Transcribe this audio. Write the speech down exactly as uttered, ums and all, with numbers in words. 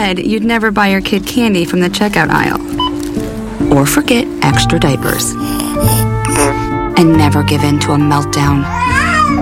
said you'd never buy your kid candy from the checkout aisle. Or forget extra diapers. And never give in to a meltdown.